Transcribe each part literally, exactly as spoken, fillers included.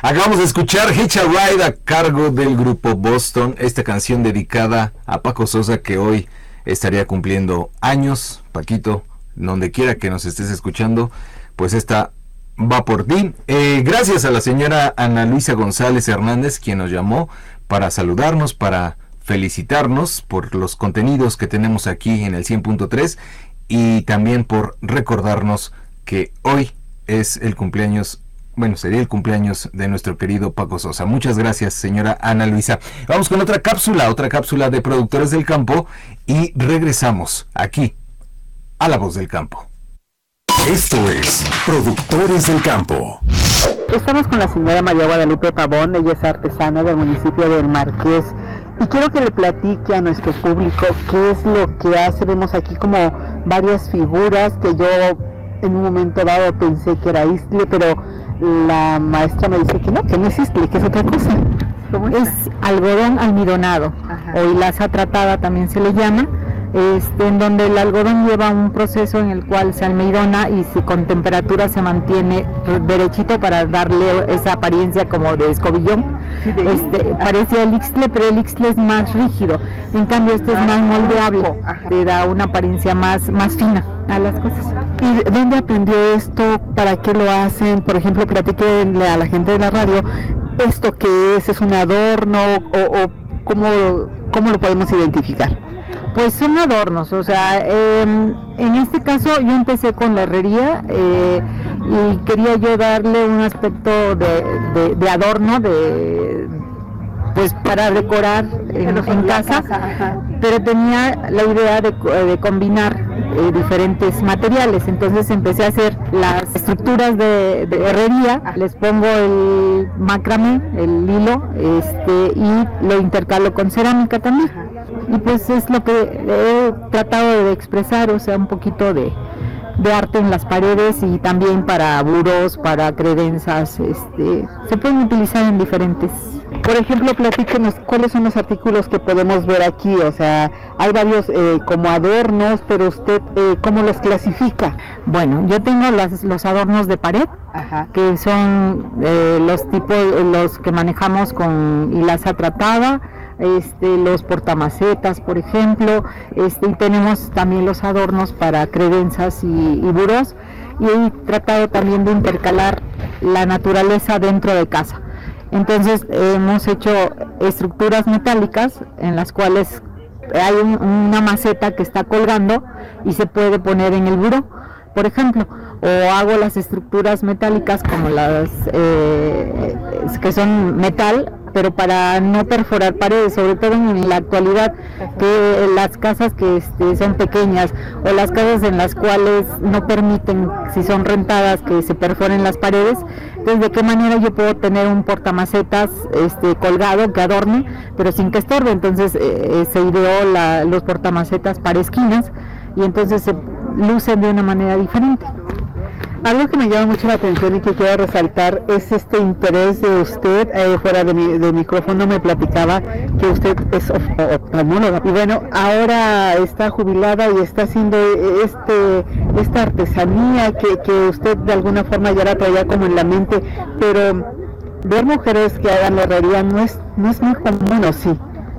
Acabamos de escuchar Hitch a Ride a cargo del grupo Boston, esta canción dedicada a Paco Sosa, que hoy estaría cumpliendo años. Paquito, donde quiera que nos estés escuchando, pues esta va por ti. Eh, gracias a la señora Ana Luisa González Hernández, quien nos llamó para saludarnos, para felicitarnos por los contenidos que tenemos aquí en el cien punto tres y también por recordarnos que hoy es el cumpleaños, bueno, sería el cumpleaños de nuestro querido Paco Sosa. Muchas gracias, señora Ana Luisa. Vamos con otra cápsula, otra cápsula de Productores del Campo y regresamos aquí a La Voz del Campo. Esto es Productores del Campo. Estamos con la señora María Guadalupe Pavón, ella es artesana del municipio del Marqués y quiero que le platique a nuestro público qué es lo que hace. Vemos aquí como varias figuras que yo en un momento dado pensé que era istle, pero la maestra me dice que no, que no es istle, que es otra cosa. Es algodón almidonado. Ajá. O hilaza tratada también se le llama. Este, en donde el algodón lleva un proceso en el cual se almidona y se, con temperatura se mantiene derechito para darle esa apariencia como de escobillón. Este, parece el ixtle, pero el ixtle es más rígido, en cambio este es más moldeable, le da una apariencia más, más fina a las cosas. ¿Y dónde aprendió esto? ¿Para qué lo hacen? Por ejemplo, platíquenle a la gente de la radio, ¿esto qué es? ¿Es un adorno? ¿O, o cómo, cómo lo podemos identificar? Pues son adornos, o sea, eh, en este caso yo empecé con la herrería eh, y quería yo darle un aspecto de, de, de adorno, de pues para decorar en, en casa, pero tenía la idea de, de combinar eh, diferentes materiales, entonces empecé a hacer las estructuras de, de herrería, les pongo el macramé, el hilo, este, y lo intercalo con cerámica también. Y pues es lo que he tratado de expresar, o sea, un poquito de, de arte en las paredes y también para burós, para credenzas, este, se pueden utilizar en diferentes. Por ejemplo, platíquenos cuáles son los artículos que podemos ver aquí, o sea, hay varios eh, como adornos, pero usted, eh, ¿cómo los clasifica? Bueno, yo tengo los, los adornos de pared, ajá, que son eh, los tipos, los que manejamos con hilaza tratada, este, los portamacetas, por ejemplo, este, y tenemos también los adornos para credenzas y, y burós, y he tratado también de intercalar la naturaleza dentro de casa. Entonces hemos hecho estructuras metálicas en las cuales hay un, una maceta que está colgando y se puede poner en el buró, por ejemplo, o hago las estructuras metálicas como las eh, que son metal, pero para no perforar paredes, sobre todo en la actualidad, que las casas que este, son pequeñas o las casas en las cuales no permiten, si son rentadas, que se perforen las paredes. Entonces, ¿de qué manera yo puedo tener un portamacetas este, colgado que adorne, pero sin que estorbe? Entonces eh, se ideó la, los portamacetas para esquinas y entonces se lucen de una manera diferente. Algo que me llama mucho la atención y que quiero resaltar es este interés de usted, eh, fuera de, mi, de micrófono me platicaba que usted es oftalmóloga y bueno, ahora está jubilada y está haciendo este esta artesanía que, que usted de alguna forma ya la traía como en la mente, pero ver mujeres que hagan la herrería no es, no es muy común, ¿o sí?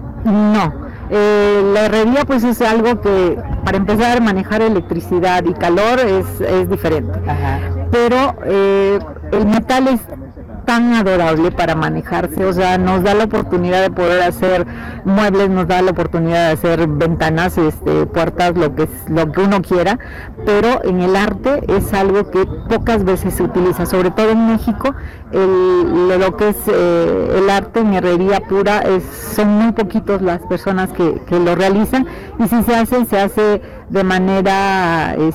No. Eh, la herrería pues es algo que para empezar a manejar electricidad y calor es, es diferente. Ajá. Pero eh, el metal es tan adorable para manejarse, o sea, nos da la oportunidad de poder hacer muebles, nos da la oportunidad de hacer ventanas, este, puertas, lo que es, lo que uno quiera, pero en el arte es algo que pocas veces se utiliza, sobre todo en México, el, lo que es eh, el arte en herrería pura, es, son muy poquitos las personas que, que lo realizan, y si se hace, se hace de manera